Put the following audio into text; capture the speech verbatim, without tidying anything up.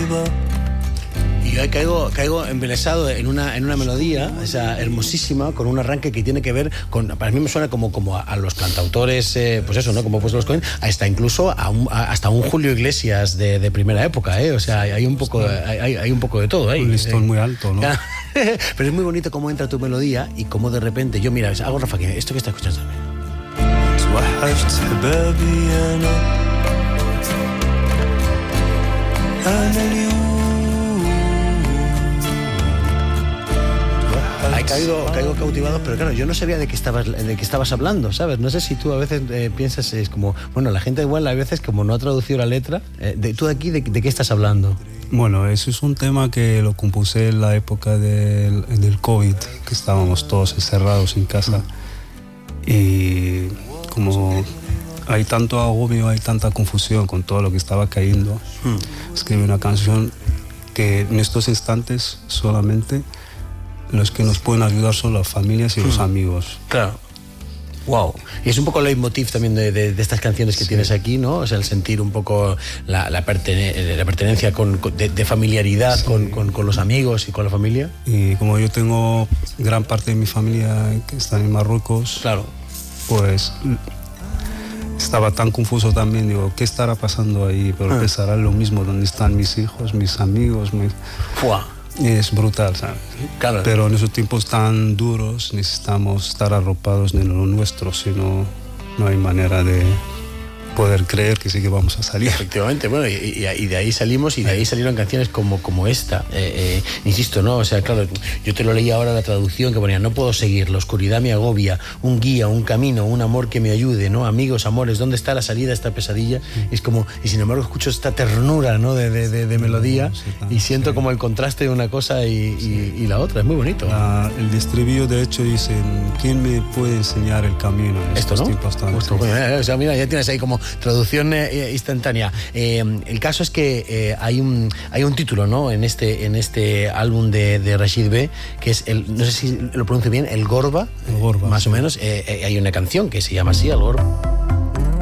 Y yo caigo, caigo embelesado en una, en una melodía, o sea, hermosísima, con un arranque que tiene que ver con, para mí me suena como, como a, a los cantautores, eh, pues eso, ¿no? Como pues los Cohen, hasta incluso a un, a, hasta un Julio Iglesias de, de primera época, ¿eh? O sea, hay un poco, hay, hay un poco de todo ahí. Un listón eh. muy alto, ¿no? Pero es muy bonito cómo entra tu melodía y cómo de repente, yo mira, hago Rafa, que esto que está escuchando también. He caído, caigo cautivado, pero claro, yo no sabía de qué estabas, de qué estabas hablando, ¿sabes? No sé si tú a veces eh, piensas, es como, bueno, la gente igual a veces como no ha traducido la letra, eh, de, ¿tú de aquí de, de qué estás hablando? Bueno, eso es un tema que lo compuse en la época del, del COVID, que estábamos todos encerrados en casa. Y como hay tanto agobio, hay tanta confusión con todo lo que estaba cayendo, mm. escribí una canción que en estos instantes solamente los que nos pueden ayudar son las familias y mm. los amigos. Claro. Wow. Y es un poco el leitmotiv también de, de, de estas canciones que sí. tienes aquí, ¿no? O sea, el sentir un poco la, la, pertene la pertenencia con, con, de, de familiaridad sí. con, con, con los amigos y con la familia. Y como yo tengo gran parte de mi familia que está en Marruecos, claro. pues estaba tan confuso también, digo, ¿qué estará pasando ahí? Pero ah. pensará lo mismo, ¿dónde están mis hijos, mis amigos? Mis... Wow. Es brutal, ¿sabes? Claro. Pero en esos tiempos tan duros necesitamos estar arropados de lo nuestro, si no, no hay manera de poder creer que sí que vamos a salir. Efectivamente, bueno, y, y, y de ahí salimos y de ahí salieron canciones como, como esta. Eh, eh, insisto, ¿no? O sea, claro, yo te lo leí ahora la traducción que ponía, no puedo seguir, la oscuridad me agobia, un guía, un camino, un amor que me ayude, ¿no? Amigos, amores, ¿dónde está la salida a esta pesadilla? Sí. Es como, y sin embargo escucho esta ternura, ¿no? De, de, de, de melodía sí, y siento sí. como el contraste de una cosa y, sí. y, y la otra, es muy bonito. La, el estribillo, de hecho, dicen, ¿quién me puede enseñar el camino en Esto, estos ¿no? tiempos tan Justo, o sea, mira, ya tienes ahí como traducción eh, instantánea. Eh, el caso es que eh, hay un hay un título, ¿no? En este en este álbum de, de Rachid B, que es el, no sé si lo pronuncio bien, el Gorba, el Gorba más sí. o menos. Eh, eh, hay una canción que se llama así, el Gorba.